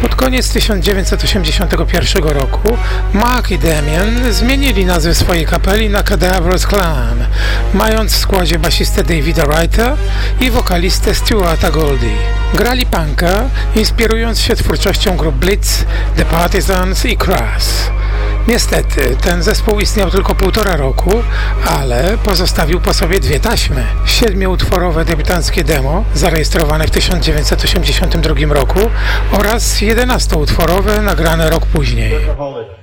Pod koniec 1981 roku Mark i Damien zmienili nazwę swojej kapeli na Cadaverous Clan, mając w składzie basistę Davida Wrighta i wokalistę Stuarta Goldie. Grali punka, inspirując się twórczością grup Blitz, The Partisans i Crass. Niestety, ten zespół istniał tylko 1,5 roku, ale pozostawił po sobie 2 taśmy. 7-utworowe debiutanckie demo, zarejestrowane w 1982 roku oraz 11-utworowe, nagrane rok później.